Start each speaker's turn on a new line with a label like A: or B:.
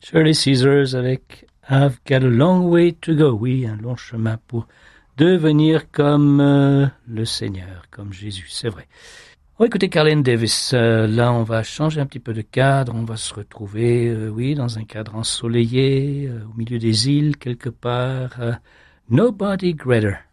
A: Shirley Caesars avec I've Got a Long Way to Go. Oui, un long chemin pour devenir comme le Seigneur, comme Jésus, c'est vrai. On va écouter Carlene Davis. Là, on va changer un petit peu de cadre. On va se retrouver, oui, dans un cadre ensoleillé, au milieu des îles, quelque part. Nobody Greater.